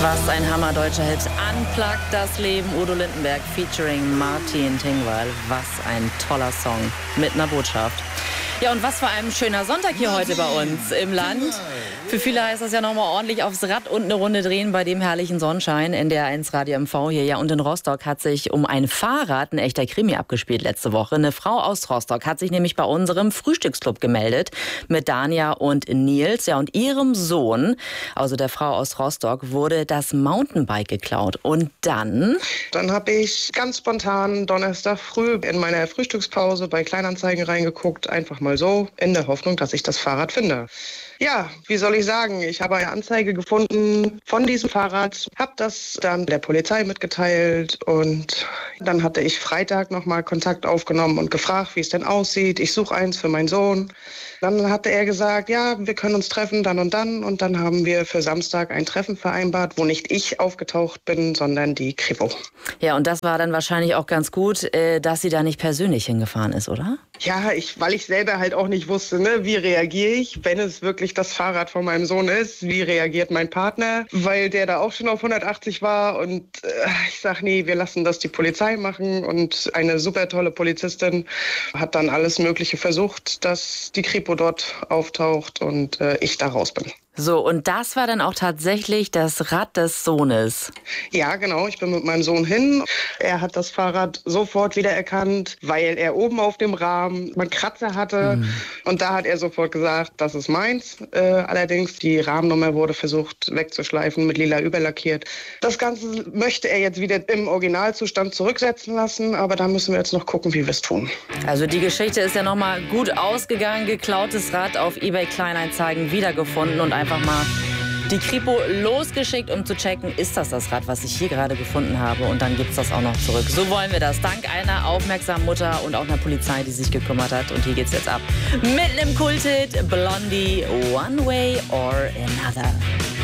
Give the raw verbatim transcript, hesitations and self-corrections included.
Was ein Hammer deutscher Hit. Unplugged das Leben. Udo Lindenberg featuring Martin Tingwall. Was ein toller Song mit einer Botschaft. Ja, und was für ein schöner Sonntag hier heute bei uns im Land. Für viele heißt das ja nochmal ordentlich aufs Rad und eine Runde drehen bei dem herrlichen Sonnenschein. N D R eins Radio M V hier. Ja, und in Rostock hat sich um ein Fahrrad ein echter Krimi abgespielt letzte Woche. Eine Frau aus Rostock hat sich nämlich bei unserem Frühstücksclub gemeldet mit Dania und Nils. Ja, und ihrem Sohn, also der Frau aus Rostock, wurde das Mountainbike geklaut. Und dann? Dann habe ich ganz spontan Donnerstag früh in meiner Frühstückspause bei Kleinanzeigen reingeguckt, einfach mal so, in der Hoffnung, dass ich das Fahrrad finde. Ja, wie soll ich sagen, ich habe eine Anzeige gefunden von diesem Fahrrad, habe das dann der Polizei mitgeteilt und dann hatte ich Freitag nochmal Kontakt aufgenommen und gefragt, wie es denn aussieht. Ich suche eins für meinen Sohn. Dann hatte er gesagt, ja, wir können uns treffen dann und dann. Und dann haben wir für Samstag ein Treffen vereinbart, wo nicht ich aufgetaucht bin, sondern die Kripo. Ja, und das war dann wahrscheinlich auch ganz gut, dass sie da nicht persönlich hingefahren ist, oder? Ja, ich, weil ich selber halt auch nicht wusste, ne, wie reagiere ich, wenn es wirklich das Fahrrad von meinem Sohn ist. Wie reagiert mein Partner, weil der da auch schon auf hundertachtzig war. Und äh, ich sag, nee, wir lassen das die Polizei machen. Und eine super tolle Polizistin hat dann alles Mögliche versucht, dass die Kripo dort auftaucht und äh, ich da raus bin. So, und das war dann auch tatsächlich das Rad des Sohnes? Ja, genau. Ich bin mit meinem Sohn hin. Er hat das Fahrrad sofort wiedererkannt, weil er oben auf dem Rahmen einen Kratzer hatte. Mhm. Und da hat er sofort gesagt, das ist meins. Äh, allerdings, die Rahmennummer wurde versucht wegzuschleifen, mit lila überlackiert. Das Ganze möchte er jetzt wieder im Originalzustand zurücksetzen lassen. Aber da müssen wir jetzt noch gucken, wie wir es tun. Also die Geschichte ist ja nochmal gut ausgegangen. Geklautes Rad auf eBay Kleinanzeigen wiedergefunden und einfach mal die Kripo losgeschickt, um zu checken, ist das das Rad, was ich hier gerade gefunden habe, und dann gibt's das auch noch zurück. So wollen wir das, dank einer aufmerksamen Mutter und auch einer Polizei, die sich gekümmert hat. Und hier geht's jetzt ab. Mitten im Kulthit Blondie, One Way or Another.